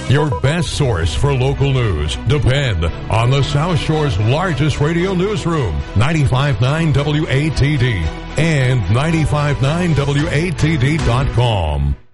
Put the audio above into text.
Your best source for local news. Depend on the South Shore's largest radio newsroom, 95.9 WATD and 95.9WATD.com.